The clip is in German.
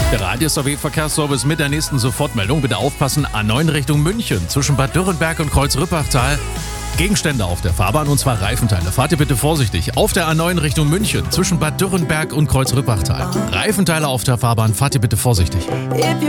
Der Radius AW Verkehrsservice mit der nächsten Sofortmeldung. Bitte aufpassen, A9 Richtung München zwischen Bad Dürrenberg und Kreuz-Rüppachtal. Gegenstände auf der Fahrbahn und zwar Reifenteile. Fahrt ihr bitte vorsichtig. Auf der A9 Richtung München zwischen Bad Dürrenberg und Kreuz-Rüppachtal. Reifenteile auf der Fahrbahn, fahrt ihr bitte vorsichtig.